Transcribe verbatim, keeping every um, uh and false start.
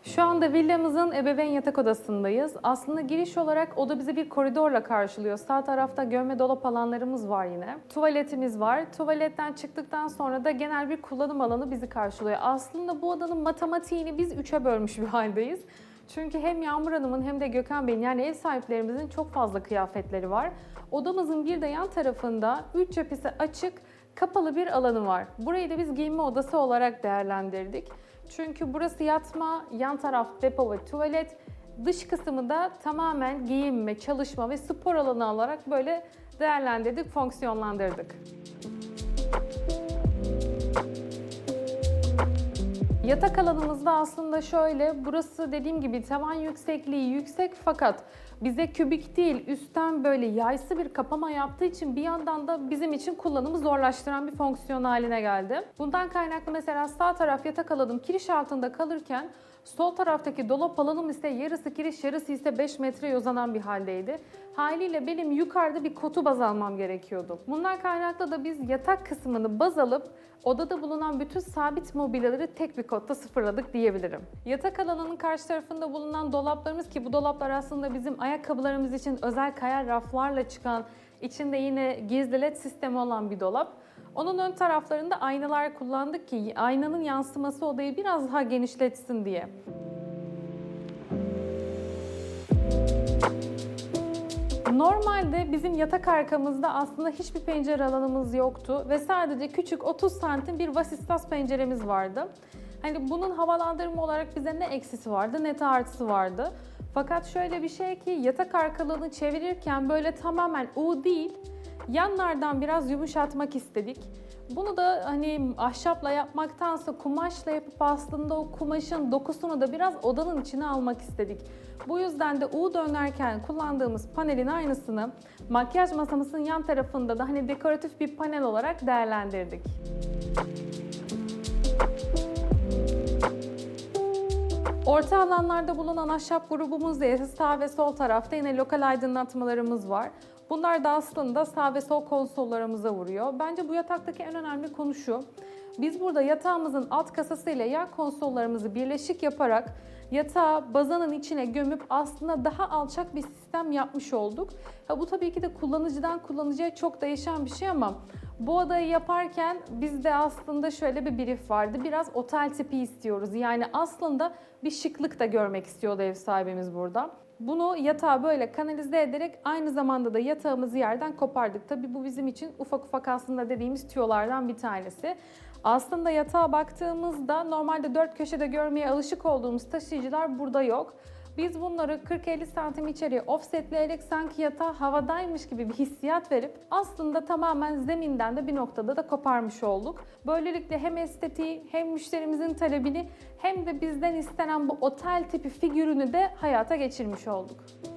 Şu anda villamızın ebeveyn yatak odasındayız. Aslında giriş olarak oda bizi bir koridorla karşılıyor. Sağ tarafta gömme dolap alanlarımız var yine. Tuvaletimiz var. Tuvaletten çıktıktan sonra da genel bir kullanım alanı bizi karşılıyor. Aslında bu odanın matematiğini biz üçe bölmüş bir haldeyiz. Çünkü hem Yağmur Hanım'ın hem de Gökhan Bey'in yani ev sahiplerimizin çok fazla kıyafetleri var. Odamızın bir de yan tarafında üç cephesi açık, kapalı bir alanı var. Burayı da biz giyinme odası olarak değerlendirdik. Çünkü burası yatma, yan taraf depo ve tuvalet, dış kısmı da tamamen giyinme, çalışma ve spor alanı olarak böyle değerlendirdik, fonksiyonlandırdık. Yatak alanımızda aslında şöyle, burası dediğim gibi tavan yüksekliği yüksek fakat bize kübik değil, üstten böyle yaysı bir kapama yaptığı için bir yandan da bizim için kullanımı zorlaştıran bir fonksiyon haline geldi. Bundan kaynaklı mesela sağ taraf yatak alanım kiriş altında kalırken sol taraftaki dolap alanım ise yarısı kiriş, yarısı ise beş metreye uzanan bir haldeydi. Haliyle benim yukarıda bir kotu baz almam gerekiyordu. Bundan kaynaklı da biz yatak kısmını baz alıp odada bulunan bütün sabit mobilyaları tek bir kotta sıfırladık diyebilirim. Yatak alanının karşı tarafında bulunan dolaplarımız ki bu dolaplar aslında bizim ayakkabılarımız için özel kayar raflarla çıkan, içinde yine gizli led sistemi olan bir dolap. Onun ön taraflarında aynalar kullandık ki aynanın yansıması odayı biraz daha genişletsin diye. Normalde bizim yatak arkamızda aslında hiçbir pencere alanımız yoktu ve sadece küçük otuz santim bir vasistas penceremiz vardı. Hani bunun havalandırma olarak bize ne eksisi vardı ne de artısı vardı. Fakat şöyle bir şey ki yatak arkalığını çevirirken böyle tamamen U değil, yanlardan biraz yumuşatmak istedik. Bunu da hani ahşapla yapmaktansa kumaşla yapıp aslında o kumaşın dokusunu da biraz odanın içine almak istedik. Bu yüzden de U dönerken kullandığımız panelin aynısını makyaj masamızın yan tarafında da hani dekoratif bir panel olarak değerlendirdik. Orta alanlarda bulunan ahşap grubumuzda ise sağ ve sol tarafta yine lokal aydınlatmalarımız var. Bunlar da aslında sağ ve sol konsollarımıza vuruyor. Bence bu yataktaki en önemli konu şu. Biz burada yatağımızın alt kasası ile yan konsollarımızı birleşik yaparak yatağı bazanın içine gömüp aslında daha alçak bir sistem yapmış olduk. Ha, bu tabii ki de kullanıcıdan kullanıcıya çok değişen bir şey ama bu odayı yaparken bizde aslında şöyle bir brief vardı. Biraz otel tipi istiyoruz. Yani aslında bir şıklık da görmek istiyordu ev sahibimiz burada. Bunu yatağa böyle kanalize ederek aynı zamanda da yatağımızı yerden kopardık. Tabii bu bizim için ufak ufak aslında dediğimiz tüyolardan bir tanesi. Aslında yatağa baktığımızda normalde dört köşede görmeye alışık olduğumuz taşıyıcılar burada yok. Biz bunları kırk elli santim içeriye offsetleyerek sanki yatağa havadaymış gibi bir hissiyat verip aslında tamamen zeminden de bir noktada da koparmış olduk. Böylelikle hem estetiği hem müşterimizin talebini hem de bizden istenen bu otel tipi figürünü de hayata geçirmiş olduk.